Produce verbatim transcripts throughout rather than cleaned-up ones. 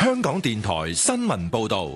香港電台新聞報道。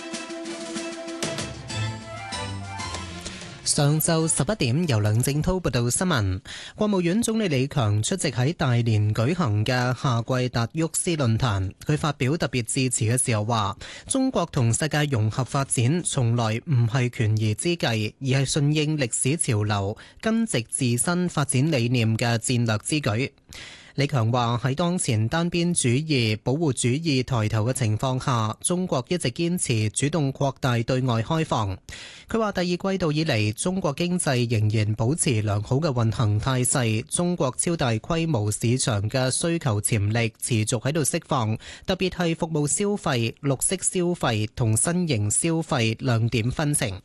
上晝十一點，由梁正濤報道新聞。國務院總理李強出席喺大連舉行嘅夏季達沃斯論壇，佢發表特別致辭嘅時候話：中國同世界融合發展從來唔係權宜之計，而係順應歷史潮流、根植自身發展理念嘅戰略之舉。李強話：喺當前單邊主義、保護主義抬頭嘅情況下，中國一直堅持主動擴大對外開放。佢話第二季度以嚟，中國經濟仍然保持良好嘅運行態勢，中國超大規模市場嘅需求潛力持續喺度釋放，特別係服務消費、綠色消費同新型消費亮點紛呈。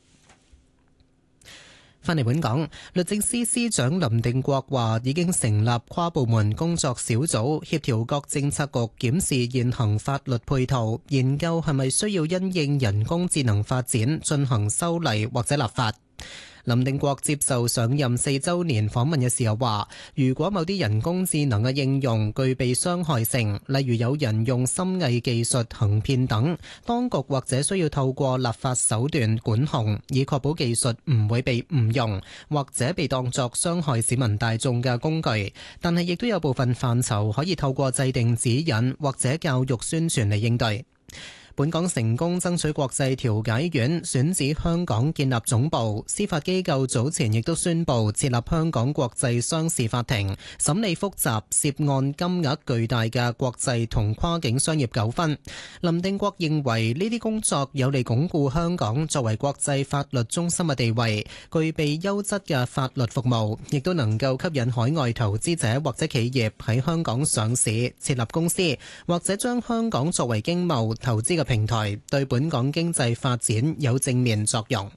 返嚟本港，律政司司長林定國話已經成立跨部門工作小組，協調各政策局檢視現行法律配套，研究係咪需要因應人工智能發展進行修例或者立法。林定國接受上任四週年訪問嘅時候話，如果某啲人工智能嘅應用具備傷害性，例如有人用深偽技術行騙等，當局或者需要透過立法手段管控，以確保技術唔會被誤用，或者被當作傷害市民大眾嘅工具。但係亦都有部分範疇可以透過制定指引或者教育宣傳嚟應對。本港成功爭取國際調解院選址香港建立總部，司法機構早前亦都宣布設立香港國際商事法庭，審理複雜涉案金額巨大嘅國際同跨境商業糾紛。林定國認為呢啲工作有利鞏固香港作為國際法律中心嘅地位，具備優質嘅法律服務，亦都能夠吸引海外投資者或者企業喺香港上市設立公司，或者將香港作為經貿投資嘅平台，對本港經濟發展有正面作用。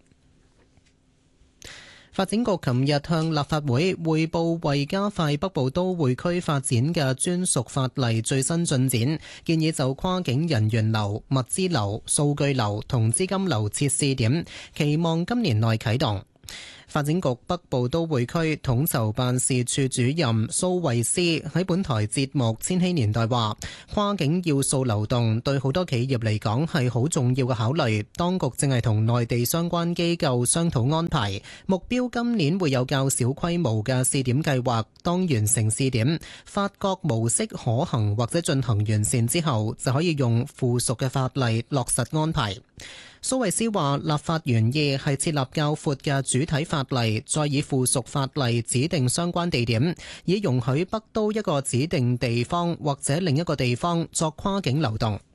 發展局琴日向立法會匯報為加快北部都會區發展嘅專屬法例最新進展，建議就跨境人員流、物資流、數據流同資金流設試點，期望今年內啟動。發展局北部都會區統籌辦事處主任蘇慧思喺本台節目《千禧年代》話，跨境要素流動對好多企業嚟講係好重要嘅考慮，當局正係同內地相關機構商討安排，目標今年會有較小規模嘅試點計劃，當完成試點，發覺模式可行或者進行完善之後，就可以用附屬嘅法例落實安排。蘇慧思話：立法原意係設立較闊嘅主體法例，再以附屬法例指定相關地點，以容許北都一個指定地方或者另一個地方作跨境流動。